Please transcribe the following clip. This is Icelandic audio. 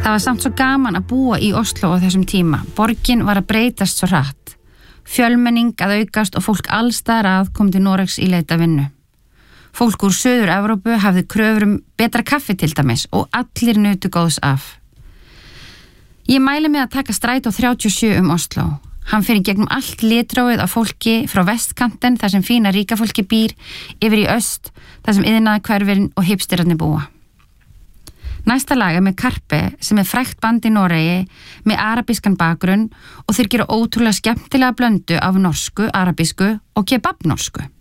Það var samt svo gaman að búa í Oslo á þessum tíma. Borgin var að breytast svo hratt. Fjölmenning að aukast og fólk allstaðar að kom til Noregs í leita vinnu. Fólk úr Suður-Evrópu hafði kröfur betra kaffi til dæmis og allir nutu góðs af. Ég mæli mig að taka strætó 37 Oslo. Hann fer í gegnum allt litróið af fólki frá vestkanten þar sem fína ríka fólki býr yfir í öst þar sem iðnaðarhverfin og hipsterarnir búa. Næsta lag með Karpe sem frægt band í Noregi með arabískan bakgrunn og þeir gera ótrúlega skemmtilega blöndu af norsku, arabísku og kebabnorsku.